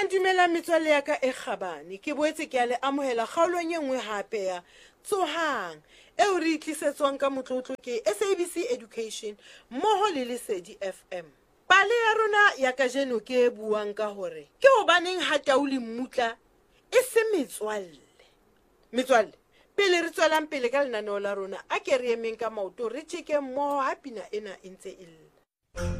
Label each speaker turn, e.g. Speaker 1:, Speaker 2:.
Speaker 1: Dumela metswalle ya ka e kgabane ke boetse ke a le amohela kgaolong e nngwe hape ya Tsohang eo re itlisetswang ka motlotlo ke SABC Education mmoho le Lesedi FM. Pale ya rona ya kajeno ke buang ka hore ke hobaneng ha Tauli Mmutla e se metswalle. Metswalle, pele re tswelang pele ka lenaneo la rona a ke re emeng ka maoto re tjeke mmoho ha pina ena e ntse e lla.